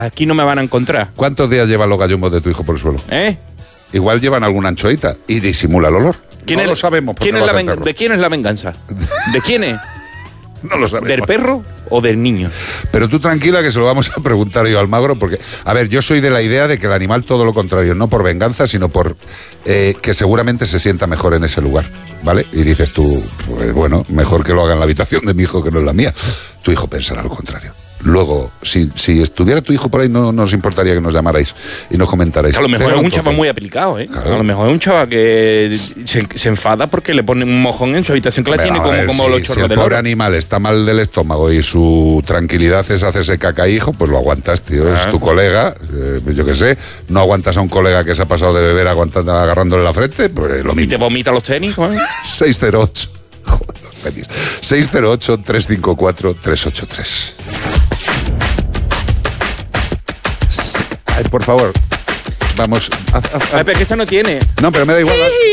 Aquí no me van a encontrar. ¿Cuántos días llevan los gallumbos de tu hijo por el suelo? Igual llevan alguna anchoita y disimula el olor. No lo sabemos. ¿De quién es la venganza? ¿De quién es? No lo sabemos. ¿Del perro o del niño? Pero tú tranquila que se lo vamos a preguntar yo al Magro, porque, a ver, yo soy de la idea de que el animal todo lo contrario, no por venganza, sino por que seguramente se sienta mejor en ese lugar, ¿vale? Y dices tú, pues bueno, mejor que lo haga en la habitación de mi hijo que no en la mía. Tu hijo pensará lo contrario. Luego, si estuviera tu hijo por ahí, no nos importaría que nos llamarais y nos comentarais. A lo mejor es un chaval muy aplicado, ¿eh? Claro. A lo mejor es un chaval que se enfada porque le pone un mojón en su habitación que la tiene como los chorros del oro. Si el pobre animal está mal del estómago y su tranquilidad es hacerse caca, hijo, pues lo aguantas, tío. Es tu colega, yo qué sé. No aguantas a un colega que se ha pasado de beber agarrándole la frente, pues lo mismo. Y te vomita los tenis, ¿eh? 608. Joder, los tenis. 608-354-383. Ay, por favor, vamos. Pero que esto no tiene. No, pero me da igual.